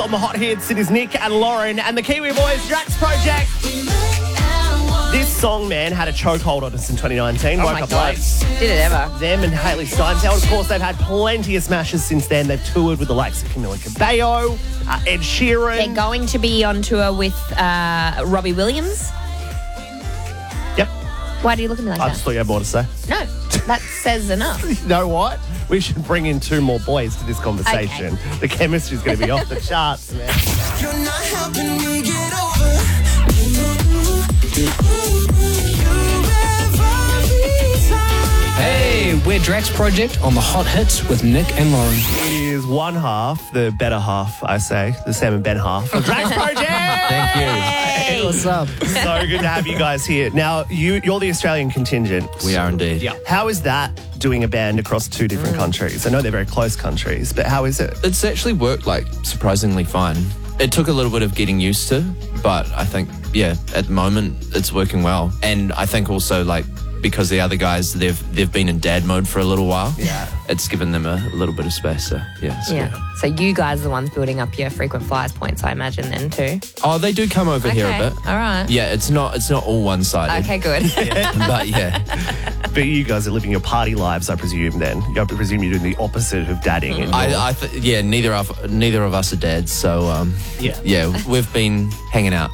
on the hot hits. It is Nick and Lauren and the Kiwi Boys Drax Project. This song, man, had a chokehold on us in 2019. Oh Woke my up God. late. Did it ever? Them and Hayley Steinfeld. Of course, they've had plenty of smashes since then. They've toured with the likes of Camila Cabello, Ed Sheeran. They're going to be on tour with Robbie Williams. Yep. Why do you look at me like I that? just thought you had more to say. No, that says enough. You know what? We should bring in 2 more boys to this conversation. Okay. The chemistry's going to be off the charts, man. You're not helping me get over. Hey, we're Drax Project on the Hot Hits with Nick and Lauren. It is one half, the better half, I say, the Sam and Ben half of Drax Project. Thank you. Hey. What's up? So good to have you guys here. Now, you're the Australian contingent. We are indeed. Yeah. How is that doing a band across 2 different countries? I know they're very close countries, but how is it? It's actually worked like surprisingly fine. It took a little bit of getting used to, but I think, yeah, at the moment it's working well. And I think also like because the other guys, they've been in dad mode for a little while. Yeah. It's given them a little bit of space. So, yeah. It's good. Yeah. So you guys are the ones building up your frequent flyers points, I imagine, then too. Oh, they do come over here a bit. All right. Yeah, it's not all one-sided. Okay, good. But yeah. But you guys are living your party lives, I presume, then. I presume you're doing the opposite of dadding. And Yeah, neither of us are dads, so yeah, we've been hanging out.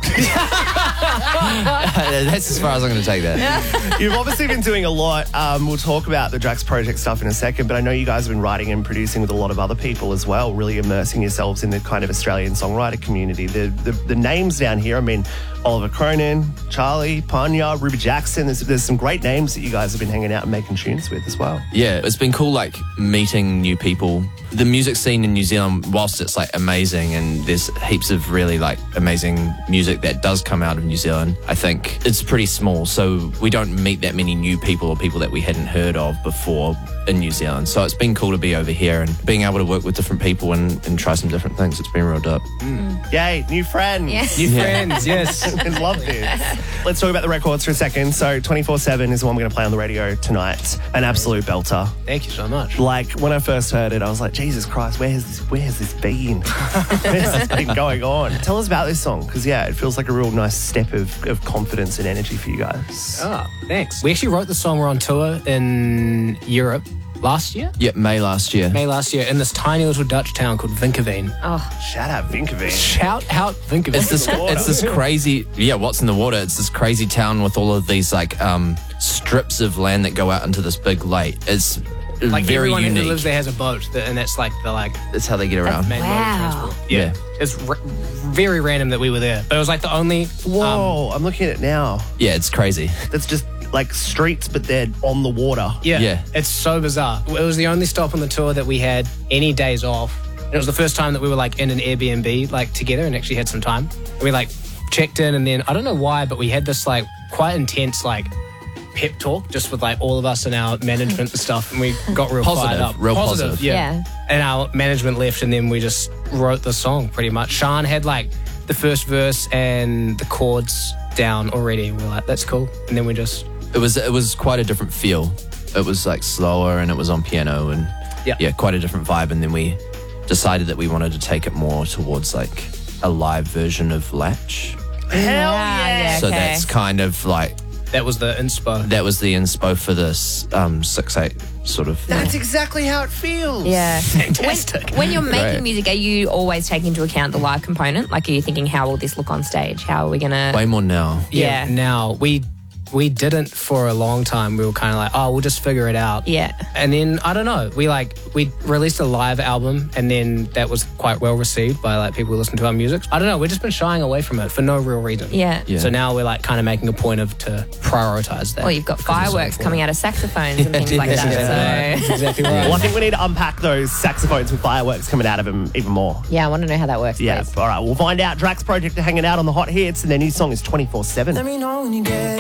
That's as far as I'm going to take that. You've obviously been doing a lot. We'll talk about the Drax Project stuff in a second, but I know you guys have been writing and producing with a lot of other people as well, really immersing yourselves in the kind of Australian songwriter community. The names down here, I mean, Oliver Cronin, Charlie, Panya, Ruby Jackson, there's some great names that you guys have been hanging out and making tunes with as well. Yeah, it's been cool, like, meeting new people. The music scene in New Zealand, whilst it's, like, amazing and there's heaps of really, like, amazing music that does come out of New Zealand, I think it's pretty small, so we don't meet that many new people or people that we hadn't heard of before in New Zealand. So it's been cool to be over here and being able to work with different people and try some different things. It's been real dope. Yay, new friends. Yeah. New friends, yes. I love this. Let's talk about the records for a second. So 24/7 is the one we're going to play on the radio tonight. An absolute belter. Thank you so much. Like, when I first heard it, I was like, Jesus Christ, where has this been? Where's this been going on? Tell us about this song, because, yeah, it feels like a real nice step of confidence and energy for you guys. Oh, thanks. We actually wrote the song. We're on tour in Europe last year. Yeah, May last year. In this tiny little Dutch town called Vinkerveen. Shout out Vinkerveen. Shout out Vinkerveen. It's this crazy, what's in the water? It's this crazy town with all of these like strips of land that go out into this big lake. It's like very everyone unique. who lives there has a boat, and that's like That's how they get around. main mode of Wow. transport. Yeah. It's very random that we were there. But it was like the only... Whoa, I'm looking at it now. Yeah, it's crazy. That's just like streets, but they're on the water. Yeah. It's so bizarre. It was the only stop on the tour that we had any days off. And it was the first time that we were like in an Airbnb like together and actually had some time. And we like checked in, and then I don't know why, but we had this like quite intense like pep talk just with like all of us and our management and stuff, and we got real fired up. Real positive. Yeah. And our management left, and then we just wrote the song pretty much. Sean had like the first verse and the chords down already. We were like, that's cool. And then we just... It was quite a different feel. It was like slower and it was on piano and quite a different vibe. And then we decided that we wanted to take it more towards like a live version of Latch. Hell yeah. So that's kind of like That was the inspo. that was the inspo for this 6/8 sort of thing. That's exactly how it feels. Yeah. Fantastic. When you're making Great. music, are you always taking into account the live component? Like, are you thinking, how will this look on stage? How are we going to... Way more now. Yeah. Now, we didn't for a long time. We were kind of like, oh, we'll just figure it out. Yeah. And then, I don't know, we released a live album, and then that was quite well received by like people who listen to our music. I don't know, we've just been shying away from it for no real reason. Yeah. Yeah. So now we're like kind of making a point to prioritize that. Well, you've got fireworks coming out of saxophones and things like that. That's So, exactly right. Well, I think we need to unpack those saxophones with fireworks coming out of them even more. yeah, I want to know how that works, Yeah, please. all right, we'll find out. Drax Project are hanging out on the hot hits, and their new song is 24/7. Let me know when you get